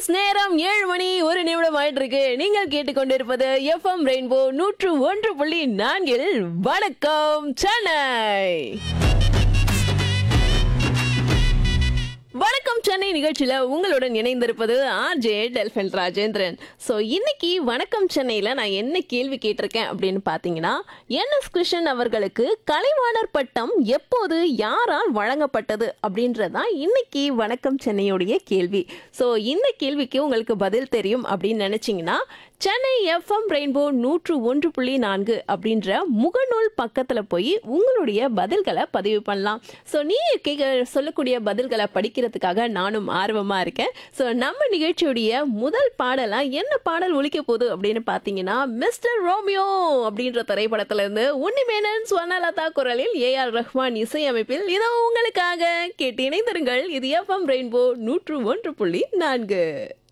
நேரம் 7 மணி 1 நிமிடம் ஆயிட்டு இருக்கு. நீங்கள் கேட்டுக்கொண்டிருப்பது எஃப்எம் ரெயின்போ 101.4 வணக்கம் சென்னை. வணக்கம் சென்னை நிகழ்ச்சியில உங்களுடன் இணைந்திருப்பது ஆர்ஜே டெல்ஃபின் ராஜேந்திரன். ஸோ இன்னைக்கு வணக்கம் சென்னையில நான் என்ன கேள்வி கேட்டிருக்கேன் அப்படின்னு பார்த்தீங்கன்னா, என்எஸ் கிருஷ்ணன் அவர்களுக்கு கலைவாணர் பட்டம் எப்போது யாரால் வழங்கப்பட்டது அப்படின்றதான் இன்னைக்கு வணக்கம் சென்னையுடைய கேள்வி. ஸோ இந்த கேள்விக்கு உங்களுக்கு பதில் தெரியும் அப்படின்னு நினைச்சீங்கன்னா சென்னை எஃப்எம் ரெயின்போ 101.4 அப்படின்ற முகநூல் பக்கத்துல போய் உங்களுடைய பதில்களை பதிவு பண்ணலாம். ஸோ நீங்க சொல்லக்கூடிய பதில்களை படிக்கிறதுக்காக நானும் ஆர்வமா இருக்கேன். ஸோ நம்ம நிகழ்ச்சியுடைய முதல் பாடலா என்ன பாடல் ஒலிக்க போகுது அப்படின்னு பார்த்தீங்கன்னா, மிஸ்டர் ரோமியோ அப்படின்ற திரைப்படத்துல இருந்து உன்னிமேனன் ஸ்வர்ணலதா குரலில் ஏஆர் ரஹ்மான் இசையமைப்பில் இதோ உங்களுக்காக கேட்டு இணைந்திருங்கள். இது எஃப்எம் ரெயின்போ 101.4.